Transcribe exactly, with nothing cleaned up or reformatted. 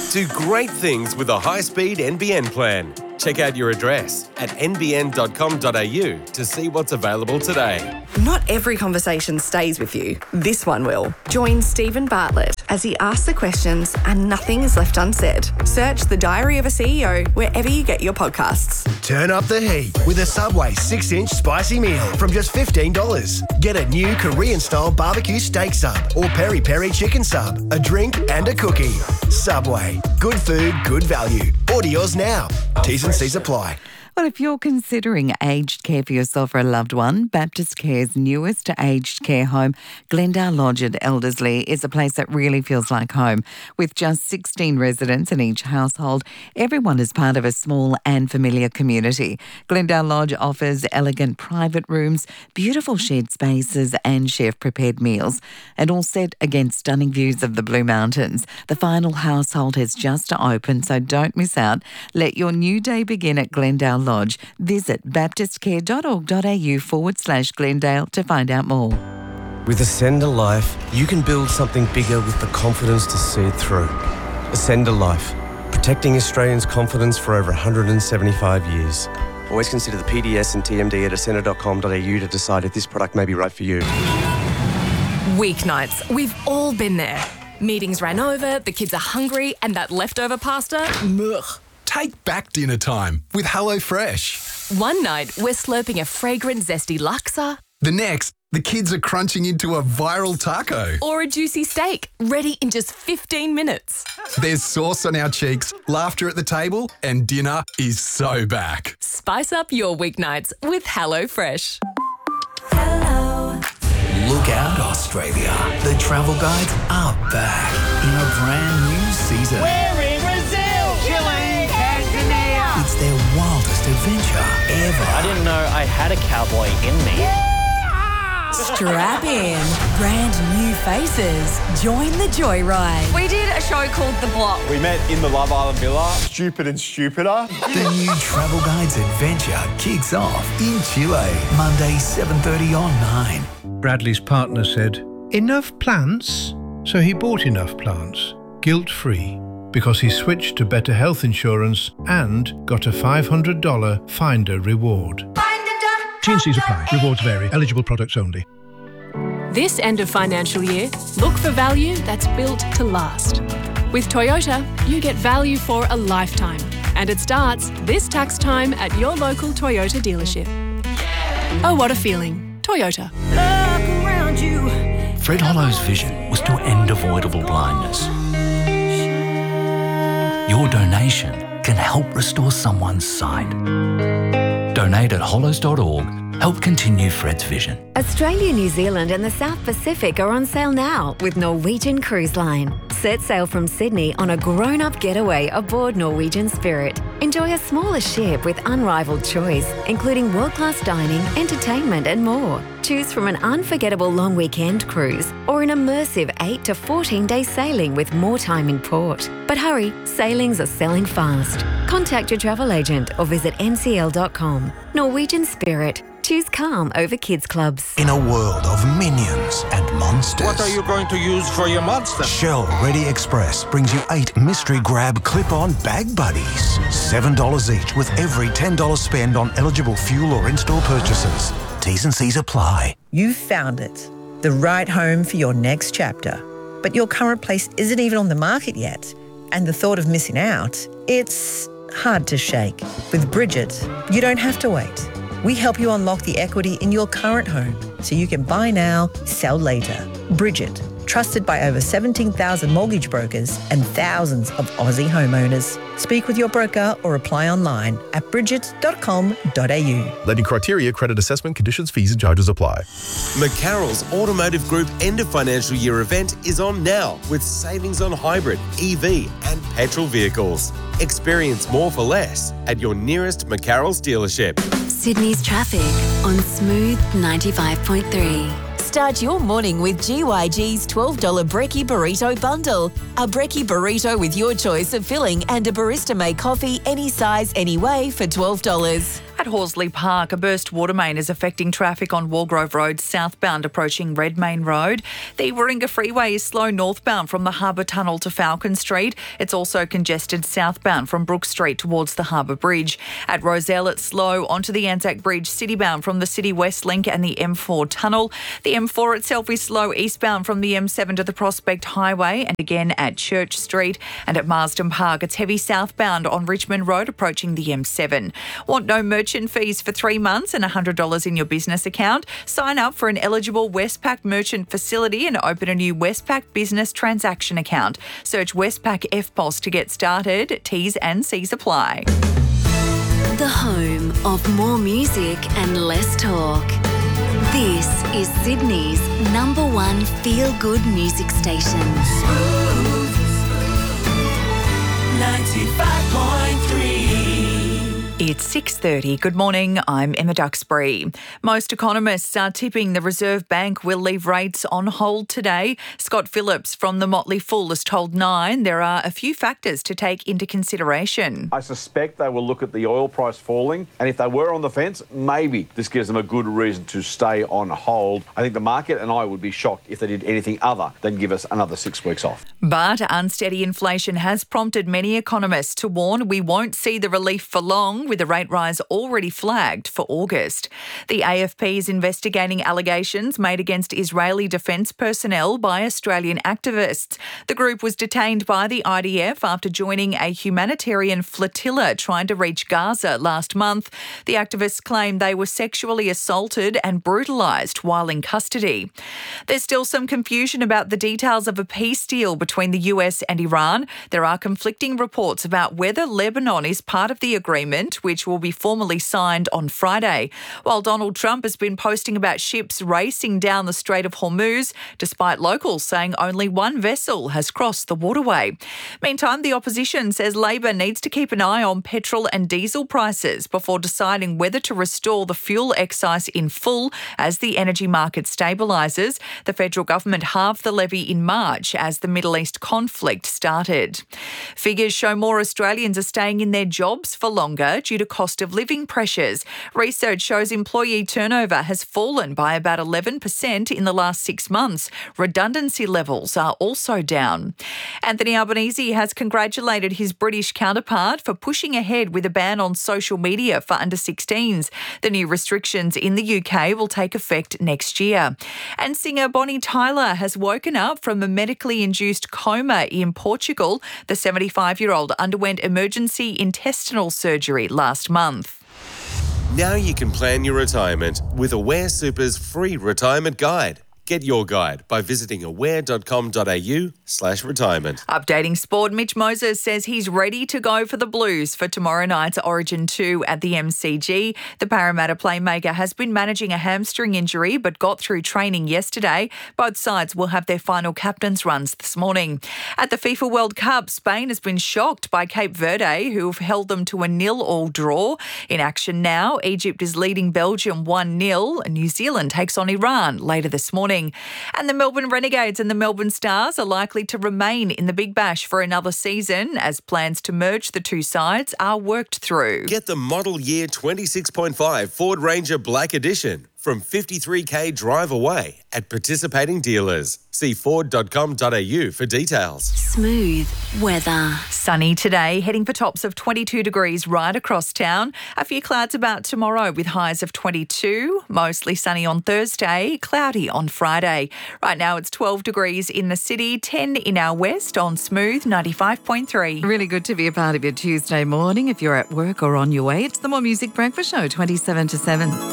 Do great things with a high-speed N B N plan. Check out your address at n b n dot com dot a u to see what's available today. Not every conversation stays with you. This one will. Join Stephen Bartlett as he asks the questions and nothing is left unsaid. Search The Diary of a C E O wherever you get your podcasts. Turn up the heat with a Subway six-inch spicy meal from just fifteen dollars. Get a new Korean-style barbecue steak sub or peri-peri chicken sub, a drink and a cookie. Subway. Good food, good value. Order yours now. T's and C's apply. Well, if you're considering aged care for yourself or a loved one, Baptist Care's newest aged care home, Glendale Lodge at Elderslie, is a place that really feels like home. With just sixteen residents in each household, everyone is part of a small and familiar community. Glendale Lodge offers elegant private rooms, beautiful shared spaces and chef-prepared meals, and all set against stunning views of the Blue Mountains. The final household has just opened, so don't miss out. Let your new day begin at Glendale Lodge. Visit baptistcare.org.au forward slash Glendale to find out more. With Ascend a Life, you can build something bigger with the confidence to see it through. Ascend a Life, protecting Australians' confidence for over one hundred seventy-five years. Always consider the P D S and T M D at ascender dot com dot a u to decide if this product may be right for you. Weeknights, we've all been there. Meetings ran over, the kids are hungry, and that leftover pasta, ugh. Take back dinner time with HelloFresh. One night, we're slurping a fragrant, zesty laksa. The next, the kids are crunching into a viral taco. Or a juicy steak, ready in just fifteen minutes. There's sauce on our cheeks, laughter at the table, and dinner is so back. Spice up your weeknights with HelloFresh. Hello. Look out, Australia. The travel guides are back in a brand new season. We're in Brazil, Chile, Tanzania. It's their wildest adventure ever. I didn't know I had a cowboy in me. Yeah! Strap in. Brand new faces. Join the joyride. We did a show called The Block. We met in the Love Island Villa. Stupid and stupider. The new Travel Guides adventure kicks off in Chile, Monday, seven thirty on Nine. Bradley's partner said, "Enough plants?" So he bought enough plants, guilt-free, because he switched to better health insurance and got a five hundred dollars Finder reward. T and C's apply. Rewards vary. Eligible products only. This end of financial year, look for value that's built to last. With Toyota, you get value for a lifetime. And it starts this tax time at your local Toyota dealership. Oh, what a feeling. Toyota. Look around you. Fred Hollow's vision was to end avoidable blindness. Your donation can help restore someone's sight. Donate at hollows dot org. Help continue Fred's vision. Australia, New Zealand and the South Pacific are on sale now with Norwegian Cruise Line. Set sail from Sydney on a grown-up getaway aboard Norwegian Spirit. Enjoy a smaller ship with unrivaled choice, including world-class dining, entertainment and more. Choose from an unforgettable long weekend cruise or an immersive eight to fourteen day sailing with more time in port. But hurry, sailings are selling fast. Contact your travel agent or visit n c l dot com. Norwegian Spirit. Choose calm over kids clubs. In a world of minions and monsters. What are you going to use for your monster? Shell Ready Express brings you eight mystery grab clip-on bag buddies. seven dollars each with every ten dollars spend on eligible fuel or in-store purchases. T's and C's apply. You've found it. The right home for your next chapter. But your current place isn't even on the market yet. And the thought of missing out, it's hard to shake. With Bridget, you don't have to wait. We help you unlock the equity in your current home so you can buy now, sell later. Bridget, trusted by over seventeen thousand mortgage brokers and thousands of Aussie homeowners. Speak with your broker or apply online at bridget dot com dot a u. Lending criteria, credit assessment, conditions, fees and charges apply. McCarroll's Automotive Group end of financial year event is on now with savings on hybrid, E V and petrol vehicles. Experience more for less at your nearest McCarroll's dealership. Sydney's traffic on Smooth ninety-five point three. Start your morning with G Y G's twelve dollars Brekkie Burrito Bundle. A Brekkie Burrito with your choice of filling and a barista-made coffee any size, any way for twelve dollars. At Horsley Park, a burst water main is affecting traffic on Walgrove Road southbound approaching Redmayne Road. The Warringah Freeway is slow northbound from the Harbour Tunnel to Falcon Street. It's also congested southbound from Brook Street towards the Harbour Bridge. At Rozelle, it's slow onto the Anzac Bridge citybound from the City West Link and the M four tunnel. The M four itself is slow eastbound from the M seven to the Prospect Highway, and again at Church Street. And at Marsden Park, it's heavy southbound on Richmond Road approaching the M seven. Want no merchant fees for three months and one hundred dollars in your business account? Sign up for an eligible Westpac merchant facility and open a new Westpac business transaction account. Search Westpac F P O S to get started. T's and C's apply. The home of more music and less talk. This is Sydney's number one feel-good music station. Smooth. ninety-five point three. It's six thirty. Good morning, I'm Emma Duxbury. Most economists are tipping the Reserve Bank will leave rates on hold today. Scott Phillips from the Motley Fool has told Nine there are a few factors to take into consideration. I suspect they will look at the oil price falling, and if they were on the fence, maybe this gives them a good reason to stay on hold. I think the market and I would be shocked if they did anything other than give us another six weeks off. But unsteady inflation has prompted many economists to warn we won't see the relief for long, with a rate rise already flagged for August. The A F P is investigating allegations made against Israeli defence personnel by Australian activists. The group was detained by the I D F after joining a humanitarian flotilla trying to reach Gaza last month. The activists claim they were sexually assaulted and brutalised while in custody. There's still some confusion about the details of a peace deal between the U S and Iran. There are conflicting reports about whether Lebanon is part of the agreement, which will be formally signed on Friday. While Donald Trump has been posting about ships racing down the Strait of Hormuz, despite locals saying only one vessel has crossed the waterway. Meantime, the opposition says Labor needs to keep an eye on petrol and diesel prices before deciding whether to restore the fuel excise in full as the energy market stabilises. The federal government halved the levy in March as the Middle East conflict started. Figures show more Australians are staying in their jobs for longer due to cost of living pressures. Research shows employee turnover has fallen by about eleven percent in the last six months. Redundancy levels are also down. Anthony Albanese has congratulated his British counterpart for pushing ahead with a ban on social media for under sixteens. The new restrictions in the U K will take effect next year. And singer Bonnie Tyler has woken up from a medically induced coma in Portugal. The seventy-five-year-old underwent emergency intestinal surgery last month. Now you can plan your retirement with Aware Super's free retirement guide. Get your guide by visiting aware.com.au slash retirement. Updating sport, Mitch Moses says he's ready to go for the Blues for tomorrow night's Origin two at the M C G. The Parramatta playmaker has been managing a hamstring injury but got through training yesterday. Both sides will have their final captain's runs this morning. At the FIFA World Cup, Spain has been shocked by Cape Verde, who have held them to a nil-all draw. In action now, Egypt is leading Belgium one nil. New Zealand takes on Iran later this morning. And the Melbourne Renegades and the Melbourne Stars are likely to remain in the Big Bash for another season as plans to merge the two sides are worked through. Get the model year twenty-six point five Ford Ranger Black Edition from fifty-three k drive away at participating dealers. See ford dot com dot a u for details. Smooth weather. Sunny today, heading for tops of twenty-two degrees right across town. A few clouds about tomorrow with highs of twenty-two. Mostly sunny on Thursday, cloudy on Friday. Right now it's twelve degrees in the city, ten in our west on Smooth ninety-five point three. Really good to be a part of your Tuesday morning if you're at work or on your way. It's the More Music Breakfast Show, twenty-seven to seven.